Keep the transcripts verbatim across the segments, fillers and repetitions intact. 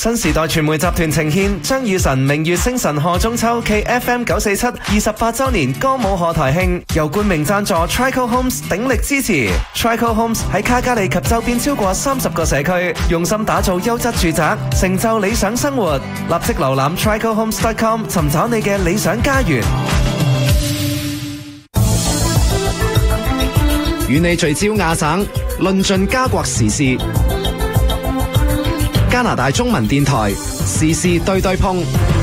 新時代傳媒集團呈獻張雨晨明月星辰賀中秋暨 F M 九四七二十八周年歌舞賀台慶，由冠名贊助 Trico Homes 鼎力支持。Trico Homes 喺卡加利及周邊超過三十個社區，用心打造優質住宅，成就理想生活。立即瀏覽 trico homes dot com 尋找你嘅理想家園。與你聚焦亞省，論盡加國時事。加拿大中文電台時事對對碰。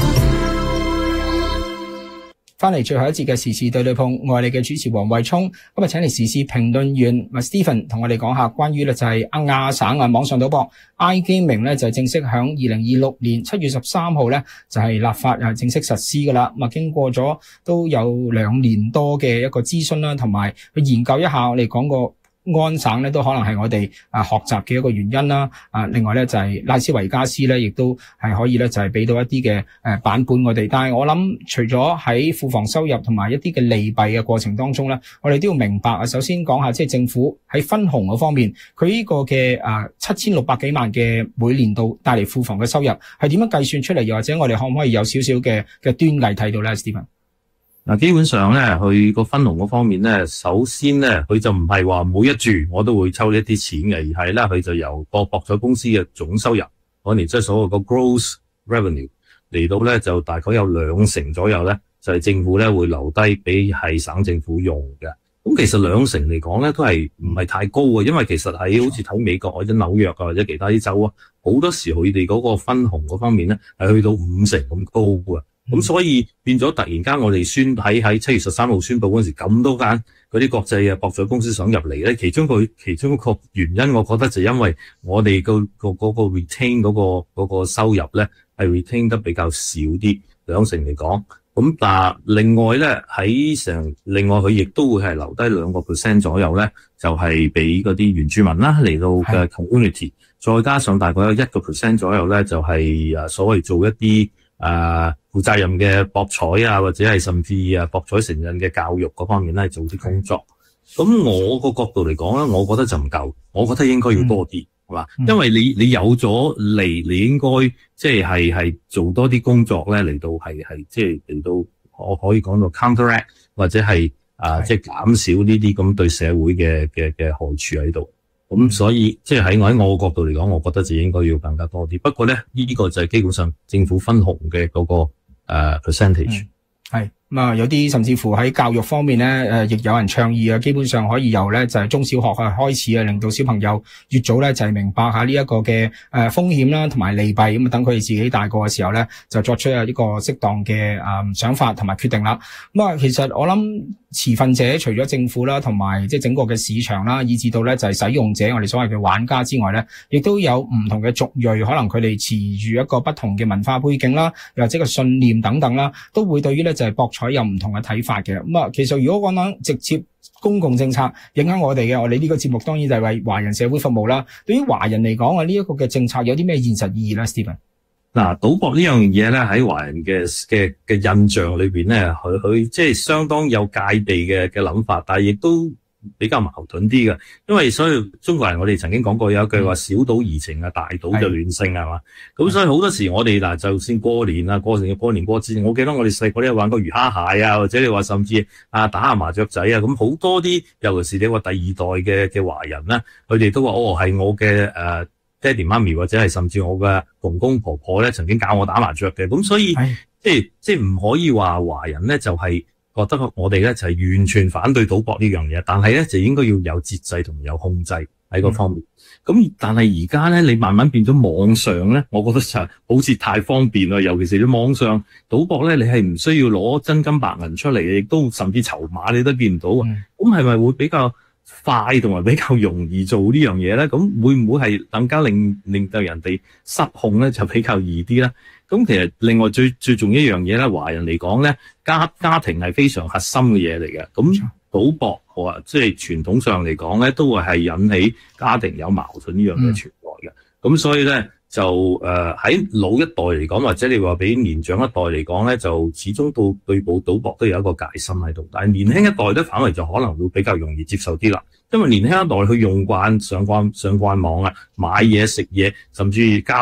翻嚟最後一節嘅時事對對碰，我係你嘅主持黃慧聰。今日請嚟時事評論員 Stephen 同我哋講下關於咧就係亞省啊網上賭博 iGaming 咧就係正式響二零二六年七月十三號咧就係立法啊正式實施噶啦。咁啊經過咗都有兩年多嘅一個諮詢啦，同埋去研究一下我哋講過。安省咧都可能係我哋啊學習嘅一個原因啦，啊另外咧就係拉斯維加斯咧，亦都係可以咧就係俾到一啲嘅誒版本我哋。但係我諗除咗喺庫房收入同埋一啲嘅利弊嘅過程當中咧，我哋都要明白啊。首先講下即係政府喺分紅嗰方面，佢呢個嘅啊七千六百幾萬嘅每年度帶嚟庫房嘅收入係點樣計算出嚟？又或者我哋可唔可以有少少嘅嘅端倪睇到咧 Stephen？ 嗱，基本上咧，佢個分紅嗰方面咧，首先咧，佢就唔係話每一注我都會抽呢啲錢嘅，而係咧，佢就由個博彩公司嘅總收入，我哋即係所謂個 gross revenue 嚟到咧，就大概有兩成左右咧，就係政府咧會留低俾係省政府用嘅。咁其實兩成嚟講咧，都係唔係太高嘅，因為其實喺好似睇美國或者紐約啊，或者其他啲州啊，好多時佢哋嗰個分紅嗰方面咧，係去到五成咁高嘅。咁、嗯、所以變咗突然間我哋宣喺喺七月十三號宣佈嗰陣時，咁多間嗰啲國際嘅博彩公司想入嚟咧，其中佢其中一個原因，我覺得就因為我哋個個嗰個 retain 嗰個嗰個收入咧係 retain 得比較少啲，兩成嚟講。咁但係另外咧喺成另外佢亦都會係留低兩個 percent 左右咧，就係俾嗰啲原住民啦嚟到嘅 community， 再加上大概有一個 percent 左右咧，就係誒所謂做一啲誒負責任嘅博彩啊，或者係甚至啊博彩成人嘅教育嗰方面咧，做啲工作。咁我個角度嚟講咧，我覺得就唔夠，我覺得應該要多啲，係嘛？因為你你有咗嚟，你應該即係係係做多啲工作咧，嚟到係係即係嚟到我可以講到 counteract 或者係啊即係減少呢啲咁對社會嘅嘅嘅害處喺度。咁所以即係喺我喺我個角度嚟講，我覺得就應該要更加多啲。不過咧，呢、這個就係基本上政府分紅嘅嗰、那個誒、uh, percentage。 係咁啊，有啲甚至乎喺教育方面咧，誒亦有人倡議啊，基本上可以由咧就係中小學啊開始啊，令到小朋友越早咧就係明白下呢一個嘅誒風險啦，同埋利弊，咁啊等佢哋自己大個嘅時候咧，就作出啊一個適當嘅誒想法同埋決定啦。咁啊，其實我諗持份者除咗政府啦，同埋即係整個嘅市場啦，以至到咧就係使用者，我哋所謂嘅玩家之外咧，亦都有唔同嘅族裔，可能佢哋持住一個不同嘅文化背景啦，又或者個信念等等啦，都會對於咧就係博彩有唔同嘅睇法嘅。咁啊，其實如果講緊直接公共政策影響我哋嘅，我哋呢個節目當然就係為華人社會服務啦。對於華人嚟講啊，呢一個嘅政策有啲咩現實意義咧 Stephen？ 嗱，賭博呢樣嘢咧喺華人嘅嘅嘅印象裏邊咧，佢佢即係相當有界地嘅嘅諗法，但係亦都比較矛盾啲嘅。因為所以中國人我哋曾經講過有一句話，小賭怡情啊，大賭就亂性係嘛。咁所以好多時我哋嗱，就算過年啊，過成嘅過年過節，我記得我哋細個咧玩過魚蝦蟹啊，或者你話甚至啊打下麻雀仔啊，咁好多啲，尤其是你話第二代嘅嘅華人咧，佢哋都話哦係我嘅誒。呃爹哋媽咪或者係甚至我嘅公公婆婆咧，曾經教我打麻雀嘅，咁所以即係即係唔可以話華人咧就係覺得我哋咧就係完全反對賭博呢樣嘢，但係咧就應該要有節制同有控制喺嗰方面。咁、嗯、但係而家咧你慢慢變咗網上咧，我覺得就好似太方便啦，尤其是你網上賭博咧，你係唔需要攞真金白銀出嚟，亦都甚至籌碼你都見唔到啊。咁係咪會比較快同埋比較容易做呢樣嘢咧？咁會唔會係更加令令到人哋失控咧？就比較易啲咧？咁其實另外最最重要一樣嘢咧，華人嚟講咧，家家庭係非常核心嘅嘢嚟嘅。咁賭博我話即係傳統上嚟講咧，都會係引起家庭有矛盾呢樣嘢存在嘅。咁、嗯、所以咧就誒喺、呃、老一代嚟講，或者你話俾年長一代嚟講咧，就始終到對賭賭博都有一個戒心喺度。但係年輕一代咧，反為就可能會比較容易接受啲啦。因為年輕一代去用慣上慣上慣網啊，買嘢食嘢，甚至交